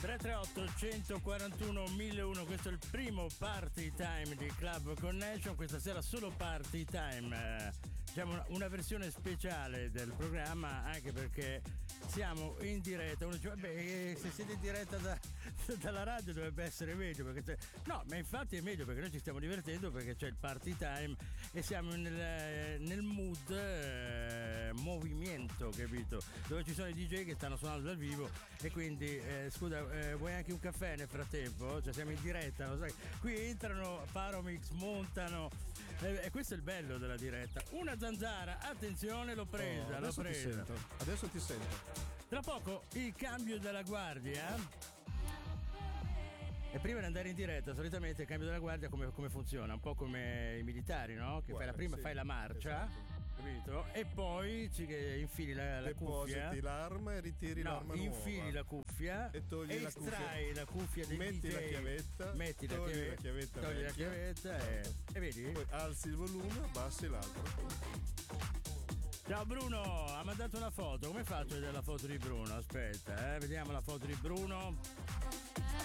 338 141 1001, questo è il primo party time di Club Connection. Questa sera solo party time, diciamo una versione speciale del programma, anche perché siamo in diretta. Uno dice vabbè, se siete in diretta dalla radio dovrebbe essere meglio, perché no, ma infatti è meglio perché noi ci stiamo divertendo, perché c'è il party time e siamo nel mood movimento, capito? Dove ci sono i DJ che stanno suonando dal vivo e quindi scusa, vuoi anche un caffè nel frattempo? Cioè siamo in diretta, lo sai? Qui entrano Paromix, montano e questo è il bello della diretta. Una zanzara, attenzione, l'ho presa, adesso ti sento. Adesso ti sento. Tra poco il cambio della guardia. E prima di andare in diretta, solitamente il cambio della guardia come funziona? Un po' come i militari, no? Che fai la marcia, esatto, capito? E poi infili la cuffia. Depositi l'arma e ritiri l'arma nuova. Infili la cuffia e togli estrai la cuffia del metti DJ. La chiavetta, togli la chiavetta e vedi? Poi alzi il volume, abbassi l'altro. Ciao Bruno, ha mandato una foto. Come faccio a vedere la foto di Bruno? Aspetta, vediamo la foto di Bruno.